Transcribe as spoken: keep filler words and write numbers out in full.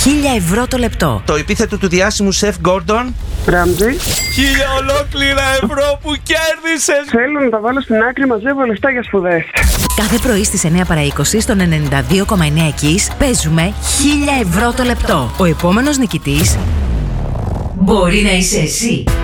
χίλια ευρώ το λεπτό. Το επίθετο του διάσημου σεφ Γκόρντον. Ράμζι. Χίλια ολόκληρα ευρώ που κέρδισες. Θέλω να τα βάλω στην άκρη, μαζεύω λεφτά για σπουδές. Κάθε πρωί στις εννιά παρά είκοσι στον ενενήντα δύο κόμμα εννιά Kiss παίζουμε χίλια ευρώ το λεπτό. Ο επόμενος νικητής μπορεί να είσαι εσύ.